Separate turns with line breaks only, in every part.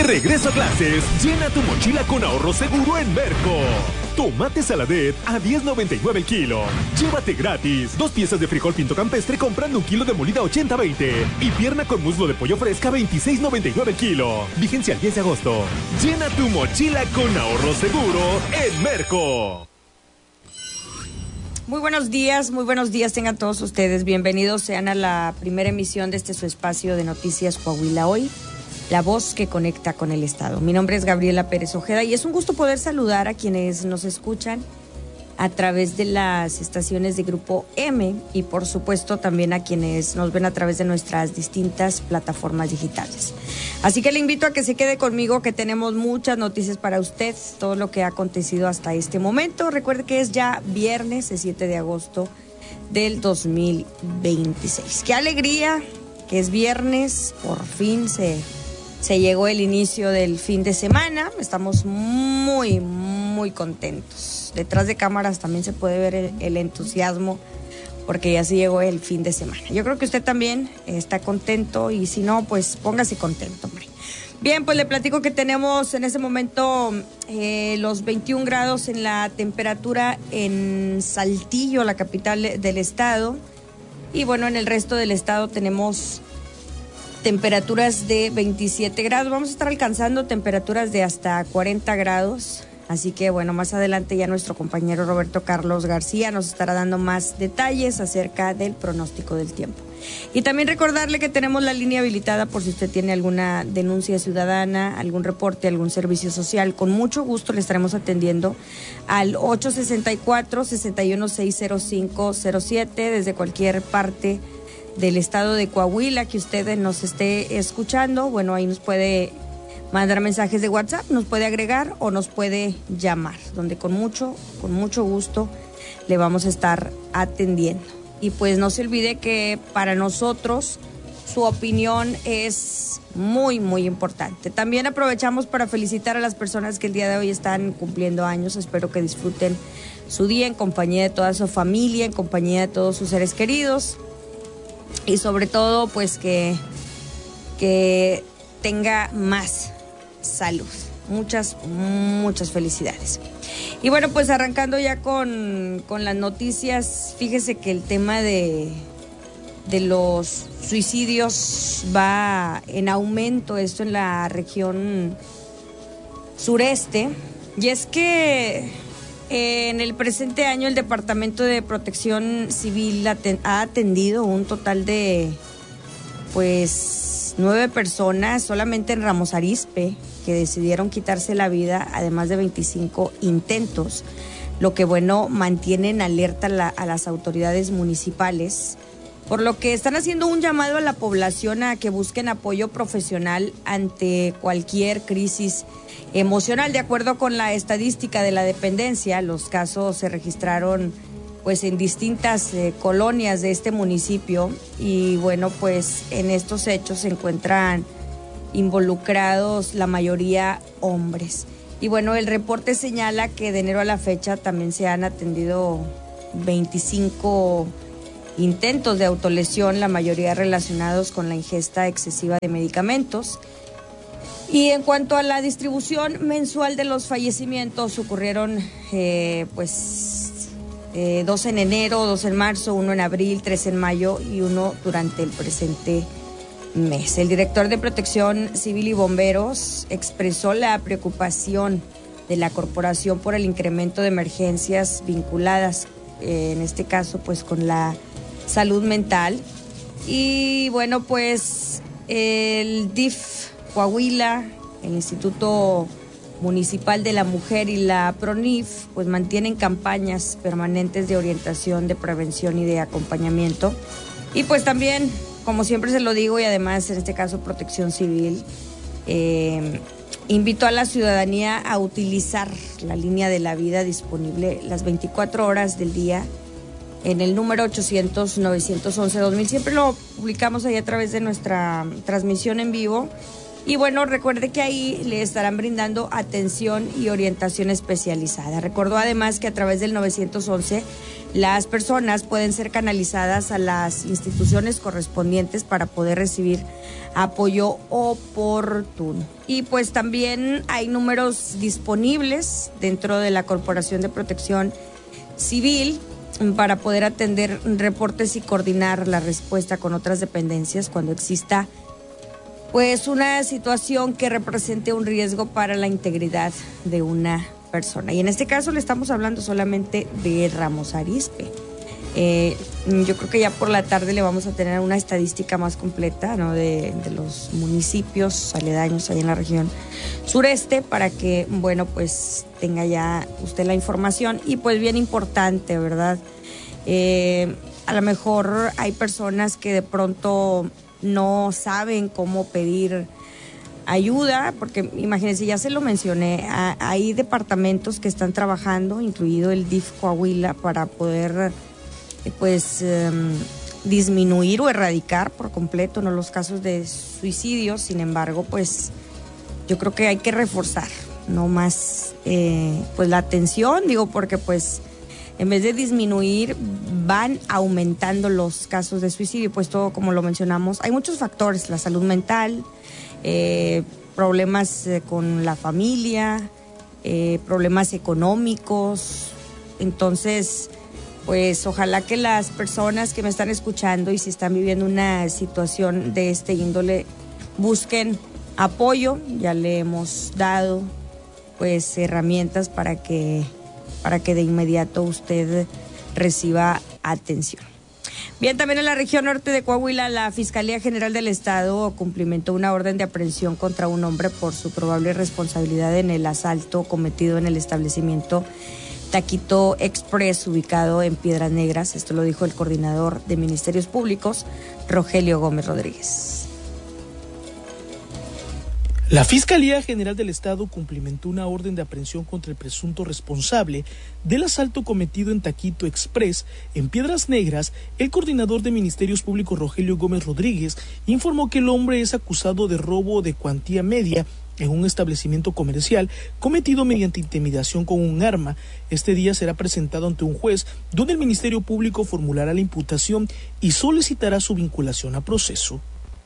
Regreso a clases. Llena tu mochila con ahorro seguro en Merco. Tomate saladet a $10.99 el kilo. Llévate gratis 2 piezas de frijol pinto campestre comprando 1 kilo de molida 80-20. Y pierna con muslo de pollo fresca 26.99 el kilo. Vigencia el 10 de agosto. Llena tu mochila con ahorro seguro en Merco.
Muy buenos días tengan todos ustedes. Bienvenidos sean a la primera emisión de su espacio de Noticias Coahuila Hoy, la voz que conecta con el Estado. Mi nombre es Gabriela Pérez Ojeda y es un gusto poder saludar a quienes nos escuchan a través de las estaciones de Grupo M y por supuesto también a quienes nos ven a través de nuestras distintas plataformas digitales. Así que le invito a que se quede conmigo, que tenemos muchas noticias para usted, todo lo que ha acontecido hasta este momento. Recuerde que es ya viernes, el 7 de agosto del 2026. ¡Qué alegría que es viernes! Por fin se llegó el inicio del fin de semana. Estamos muy contentos. Detrás de cámaras también se puede ver el entusiasmo porque ya se llegó el fin de semana. Yo creo que usted también está contento y si no, pues póngase contento, hombre. Bien, pues le platico que tenemos en ese momento los 21 grados en la temperatura en Saltillo, la capital del estado. Y bueno, en el resto del estado tenemos temperaturas de 27 grados. Vamos a estar alcanzando temperaturas de hasta 40 grados. Así que bueno, más adelante ya nuestro compañero Roberto Carlos García nos estará dando más detalles acerca del pronóstico del tiempo. Y también recordarle que tenemos la línea habilitada por si usted tiene alguna denuncia ciudadana, algún reporte, algún servicio social. Con mucho gusto le estaremos atendiendo al 864-6160507 desde cualquier parte del estado de Coahuila que usted nos esté escuchando. Bueno, ahí nos puede mandar mensajes de WhatsApp, nos puede agregar o nos puede llamar, donde con mucho gusto le vamos a estar atendiendo. Y pues no se olvide que para nosotros su opinión es muy importante. También aprovechamos para felicitar a las personas que el día de hoy están cumpliendo años. Espero que disfruten su día en compañía de toda su familia, en compañía de todos sus seres queridos y sobre todo pues que tenga más salud. Muchas felicidades. Y bueno, pues arrancando ya con las noticias, fíjese que el tema de los suicidios va en aumento, esto en la región sureste, y es que en el presente año el Departamento de Protección Civil ha atendido un total de 9 personas solamente en Ramos Arizpe que decidieron quitarse la vida, además de 25 intentos, lo que mantiene en alerta a las autoridades municipales, por lo que están haciendo un llamado a la población a que busquen apoyo profesional ante cualquier crisis emocional. De acuerdo con la estadística de la dependencia, los casos se registraron en distintas colonias de este municipio y en estos hechos se encuentran involucrados la mayoría hombres. Y el reporte señala que de enero a la fecha también se han atendido 25 intentos de autolesión, la mayoría relacionados con la ingesta excesiva de medicamentos. Y en cuanto a la distribución mensual de los fallecimientos, ocurrieron 2 en enero, 2 en marzo, 1 en abril, 3 en mayo y 1 durante el presente mes. El director de Protección Civil y Bomberos expresó la preocupación de la corporación por el incremento de emergencias vinculadas, en este caso con la salud mental. Y el DIF Coahuila, el Instituto Municipal de la Mujer y la PRONIF mantienen campañas permanentes de orientación, de prevención y de acompañamiento. Y también, como siempre se lo digo, y además en este caso Protección Civil invitó a la ciudadanía a utilizar la línea de la vida disponible las 24 horas del día en el número 800-911-2000. Siempre lo publicamos ahí a través de nuestra transmisión en vivo. Y bueno, recuerde que ahí le estarán brindando atención y orientación especializada. Recordó además que a través del 911 las personas pueden ser canalizadas a las instituciones correspondientes para poder recibir apoyo oportuno. Y pues también hay números disponibles dentro de la Corporación de Protección Civil para poder atender reportes y coordinar la respuesta con otras dependencias cuando exista pues una situación que represente un riesgo para la integridad de una persona. Y en este caso le estamos hablando solamente de Ramos Arizpe. Yo creo que ya por la tarde le vamos a tener una estadística más completa, ¿no?, de los municipios aledaños ahí en la región sureste para que, bueno, pues tenga ya usted la información. Y pues bien importante, ¿verdad? A lo mejor hay personas que de pronto no saben cómo pedir ayuda, porque imagínense, ya se lo mencioné, hay departamentos que están trabajando, incluido el DIF Coahuila, para poder disminuir o erradicar por completo, ¿no?, los casos de suicidio. Sin embargo, pues yo creo que hay que reforzar no más pues la atención, digo, porque pues en vez de disminuir, van aumentando los casos de suicidio, pues todo, como lo mencionamos, hay muchos factores, la salud mental, problemas con la familia, problemas económicos. Entonces, pues ojalá que las personas que me están escuchando y si están viviendo una situación de este índole, busquen apoyo. Ya le hemos dado pues herramientas para que de inmediato usted reciba atención. Bien, también en la región norte de Coahuila, la Fiscalía General del Estado cumplimentó una orden de aprehensión contra un hombre por su probable responsabilidad en el asalto cometido en el establecimiento Taquito Express, ubicado en Piedras Negras. Esto lo dijo el coordinador de Ministerios Públicos, Rogelio Gómez Rodríguez.
La Fiscalía General del Estado cumplimentó una orden de aprehensión contra el presunto responsable del asalto cometido en Taquito Express, en Piedras Negras. El coordinador de Ministerios Públicos, Rogelio Gómez Rodríguez, informó que el hombre es acusado de robo de cuantía media en un establecimiento comercial cometido mediante intimidación con un arma. Este día será presentado ante un juez, donde el Ministerio Público formulará la imputación y solicitará su vinculación a proceso.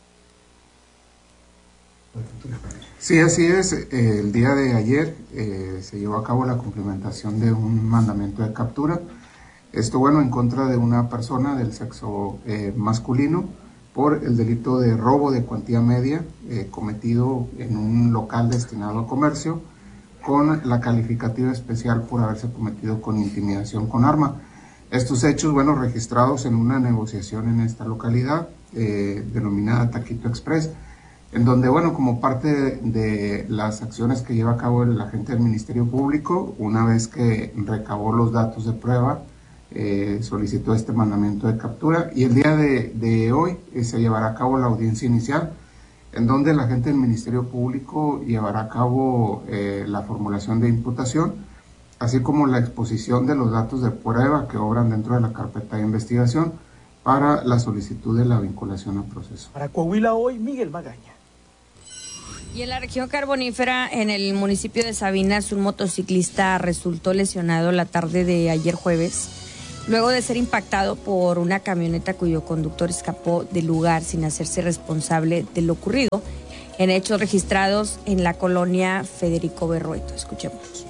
Sí, así es. El día de ayer se llevó a cabo la cumplimentación de un mandamiento de captura. Esto, bueno, en contra de una persona del sexo masculino por el delito de robo de cuantía media cometido en un local destinado a comercio, con la calificativa especial por haberse cometido con intimidación con arma. Estos hechos, bueno, registrados en una negociación en esta localidad denominada Taquito Express, en donde, bueno, como parte de las acciones que lleva a cabo el agente del Ministerio Público, una vez que recabó los datos de prueba, solicitó este mandamiento de captura, y el día de hoy se llevará a cabo la audiencia inicial, en donde el agente del Ministerio Público llevará a cabo la formulación de imputación, así como la exposición de los datos de prueba que obran dentro de la carpeta de investigación para la solicitud de la vinculación a proceso.
Para Coahuila Hoy, Miguel Magaña.
Y en la región carbonífera, en el municipio de Sabinas, un motociclista resultó lesionado la tarde de ayer jueves, luego de ser impactado por una camioneta cuyo conductor escapó del lugar sin hacerse responsable de lo ocurrido, en hechos registrados en la colonia Federico Berrueto. Escuchemos.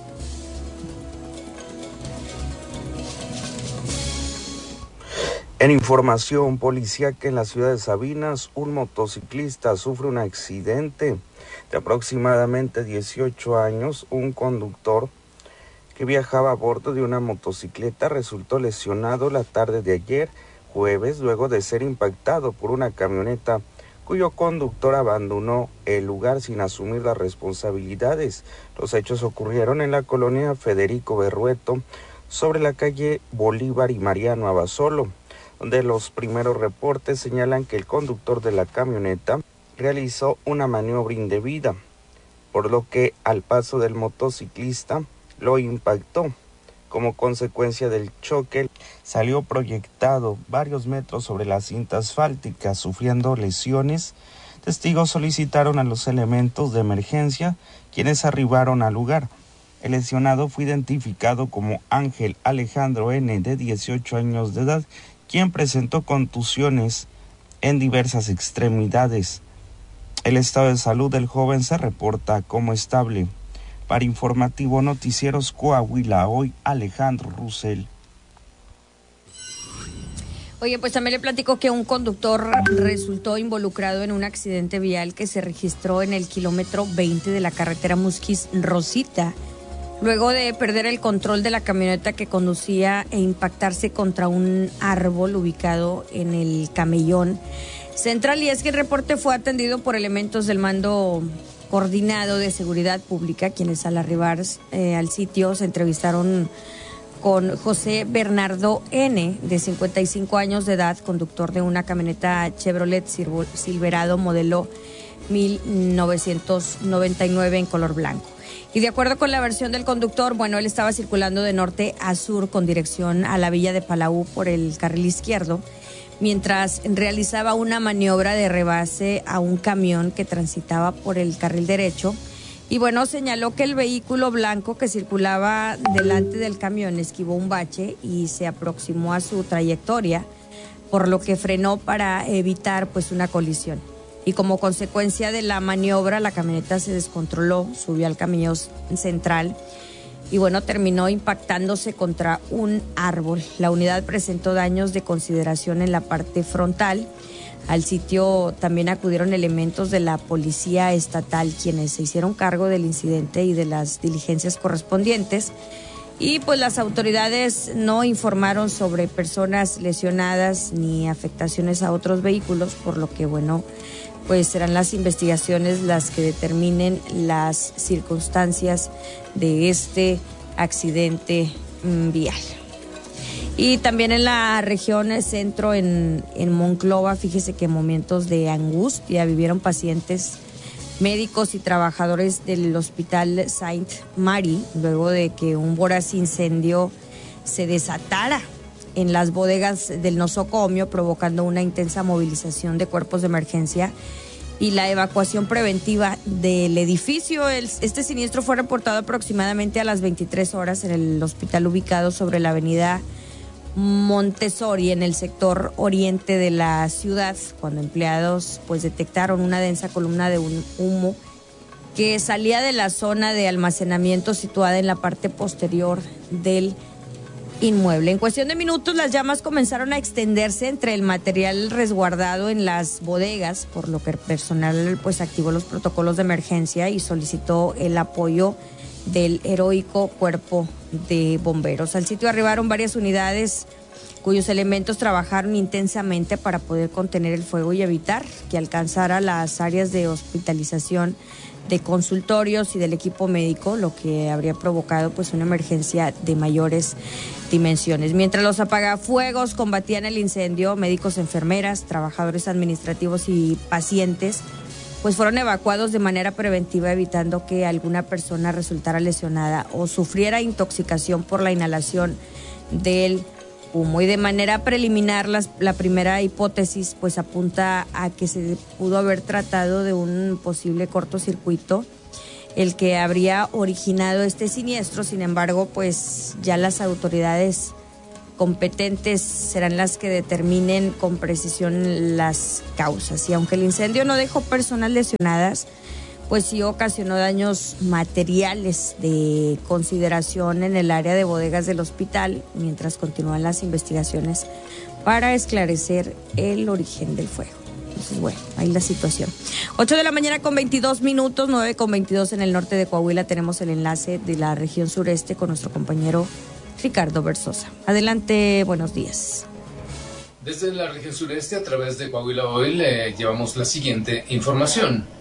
En información policíaca, en la ciudad de Sabinas, un motociclista sufre un accidente de aproximadamente 18 años. Un conductor que viajaba a bordo de una motocicleta resultó lesionado la tarde de ayer jueves, luego de ser impactado por una camioneta cuyo conductor abandonó el lugar sin asumir las responsabilidades. Los hechos ocurrieron en la colonia Federico Berrueto, sobre la calle Bolívar y Mariano Abasolo, donde los primeros reportes señalan que el conductor de la camioneta realizó una maniobra indebida, por lo que al paso del motociclista lo impactó. Como consecuencia del choque, salió proyectado varios metros sobre la cinta asfáltica, sufriendo lesiones Testigos solicitaron a los elementos de emergencia, quienes arribaron al lugar. El lesionado fue identificado como Ángel Alejandro N., de 18 años de edad, quien presentó contusiones en diversas extremidades. El estado de salud del joven se reporta como estable. Para Informativo Noticieros Coahuila Hoy, Alejandro Russell.
Oye, pues también le platico que un conductor resultó involucrado en un accidente vial que se registró en el kilómetro 20 de la carretera Musquis-Rosita, luego de perder el control de la camioneta que conducía e impactarse contra un árbol ubicado en el camellón central. Y es que el reporte fue atendido por elementos del Mando Coordinado de Seguridad Pública, quienes al arribar al sitio se entrevistaron con José Bernardo N., de 55 años de edad, conductor de una camioneta Chevrolet Silverado modelo 1999 en color blanco. Y de acuerdo con la versión del conductor, bueno, él estaba circulando de norte a sur con dirección a la villa de Palau por el carril izquierdo, mientras realizaba una maniobra de rebase a un camión que transitaba por el carril derecho. Y bueno, señaló que el vehículo blanco que circulaba delante del camión esquivó un bache y se aproximó a su trayectoria, por lo que frenó para evitar pues una colisión. Y como consecuencia de la maniobra, la camioneta se descontroló, subió al camión central y bueno, terminó impactándose contra un árbol. La unidad presentó daños de consideración en la parte frontal. Al sitio también acudieron elementos de la policía estatal, quienes se hicieron cargo del incidente y de las diligencias correspondientes. Y pues las autoridades no informaron sobre personas lesionadas ni afectaciones a otros vehículos, por lo que bueno, pues serán las investigaciones las que determinen las circunstancias de este accidente vial. Y también en la región centro, en Monclova, fíjese que en momentos de angustia vivieron pacientes, médicos y trabajadores del Hospital Saint Mary, luego de que un voraz incendio se desatara en las bodegas del nosocomio, provocando una intensa movilización de cuerpos de emergencia y la evacuación preventiva del edificio. Este siniestro fue reportado aproximadamente a las 23 horas en el hospital ubicado sobre la avenida Montessori, en el sector oriente de la ciudad, cuando empleados pues detectaron una densa columna de humo que salía de la zona de almacenamiento situada en la parte posterior del inmueble. En cuestión de minutos, las llamas comenzaron a extenderse entre el material resguardado en las bodegas, por lo que el personal pues activó los protocolos de emergencia y solicitó el apoyo del heroico cuerpo de bomberos. Al sitio arribaron varias unidades cuyos elementos trabajaron intensamente para poder contener el fuego y evitar que alcanzara las áreas de hospitalización, de consultorios y del equipo médico, lo que habría provocado pues una emergencia de mayores dimensiones. Mientras los apagafuegos combatían el incendio, médicos, enfermeras, trabajadores administrativos y pacientes pues fueron evacuados de manera preventiva, evitando que alguna persona resultara lesionada o sufriera intoxicación por la inhalación del humo. Y de manera preliminar, la primera hipótesis pues apunta a que se pudo haber tratado de un posible cortocircuito el que habría originado este siniestro. Sin embargo, pues ya las autoridades competentes serán las que determinen con precisión las causas. Y aunque el incendio no dejó personas lesionadas, pues sí ocasionó daños materiales de consideración en el área de bodegas del hospital, mientras continúan las investigaciones para esclarecer el origen del fuego. Entonces, bueno, ahí la situación. 8 de la mañana con 22 minutos, 9 con 22 en el norte de Coahuila. Tenemos el enlace de la región sureste con nuestro compañero Ricardo Versosa. Adelante, buenos días.
Desde la región sureste, a través de Coahuila Hoy, le llevamos la siguiente información.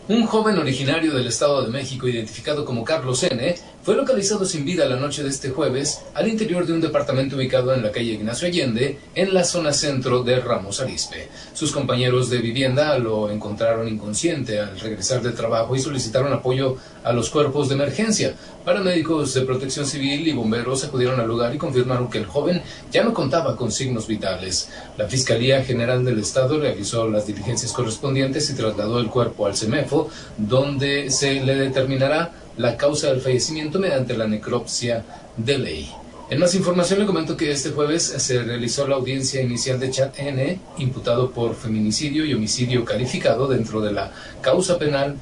Un joven originario del Estado de México, identificado como Carlos N., fue localizado sin vida la noche de este jueves al interior de un departamento ubicado en la calle Ignacio Allende, en la zona centro de Ramos Arizpe. Sus compañeros de vivienda lo encontraron inconsciente al regresar del trabajo y solicitaron apoyo a los cuerpos de emergencia. Paramédicos de Protección Civil y bomberos acudieron al lugar y confirmaron que el joven ya no contaba con signos vitales. La Fiscalía General del Estado realizó las diligencias correspondientes y trasladó el cuerpo al CEMEFO, donde se le determinará la causa del fallecimiento mediante la necropsia de ley. En más información le comento que este jueves se realizó la audiencia inicial de Chad N., imputado por feminicidio y homicidio calificado dentro de la causa penal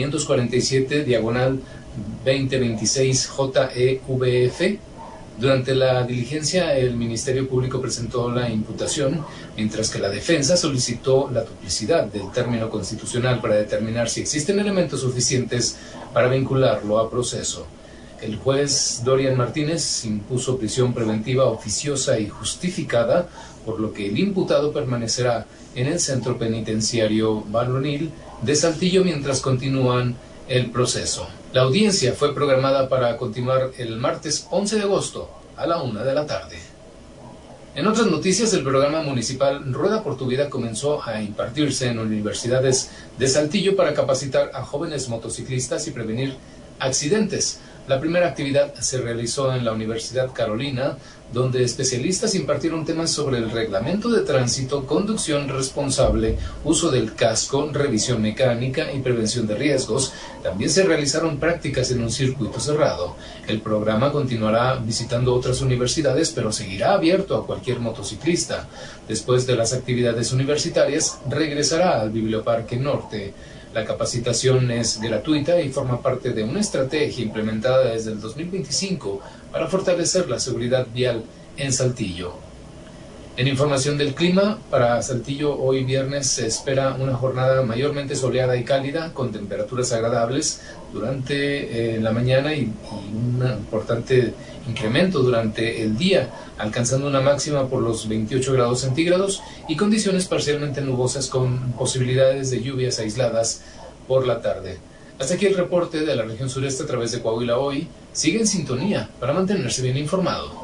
547/2026 JEVF. Durante la diligencia, el Ministerio Público presentó la imputación, mientras que la defensa solicitó la duplicidad del término constitucional para determinar si existen elementos suficientes para vincularlo a proceso. El juez Dorian Martínez impuso prisión preventiva oficiosa y justificada, por lo que el imputado permanecerá en el centro penitenciario varonil de Saltillo mientras continúan el proceso. La audiencia fue programada para continuar el martes 11 de agosto a la 1 de la tarde. En otras noticias, el programa municipal Rueda por tu Vida comenzó a impartirse en universidades de Saltillo para capacitar a jóvenes motociclistas y prevenir accidentes. La primera actividad se realizó en la Universidad Carolina, donde especialistas impartieron temas sobre el reglamento de tránsito, conducción responsable, uso del casco, revisión mecánica y prevención de riesgos. También se realizaron prácticas en un circuito cerrado. El programa continuará visitando otras universidades, pero seguirá abierto a cualquier motociclista. Después de las actividades universitarias, regresará al Biblioparque Norte. La capacitación es gratuita y forma parte de una estrategia implementada desde el 2025 para fortalecer la seguridad vial en Saltillo. En información del clima, para Saltillo hoy viernes se espera una jornada mayormente soleada y cálida con temperaturas agradables durante la mañana y un importante incremento durante el día, alcanzando una máxima por los 28 grados centígrados y condiciones parcialmente nubosas con posibilidades de lluvias aisladas por la tarde. Hasta aquí el reporte de la región sureste a través de Coahuila Hoy. Sigue en sintonía para mantenerse bien informado.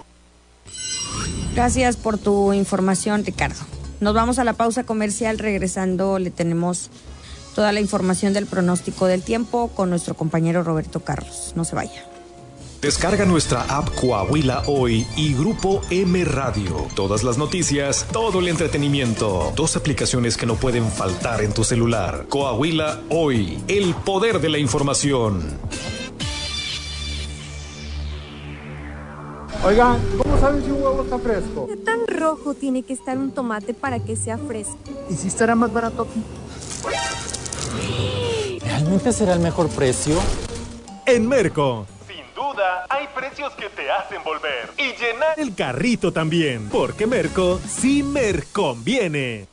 Gracias por tu información, Ricardo. Nos vamos a la pausa comercial. Regresando le tenemos toda la información del pronóstico del tiempo con nuestro compañero Roberto Carlos. No se vaya.
Descarga nuestra app Coahuila Hoy y Grupo M Radio. Todas las noticias, todo el entretenimiento. 2 aplicaciones que no pueden faltar en tu celular. Coahuila Hoy, el poder de la información.
Oigan, ¿cómo saben si un huevo está fresco?
¿Qué tan rojo tiene que estar un tomate para que sea fresco?
¿Y si estará más barato aquí?
¿Realmente será el mejor precio?
En Merco, sin duda, hay precios que te hacen volver y llenar el carrito también, porque Merco sí me conviene.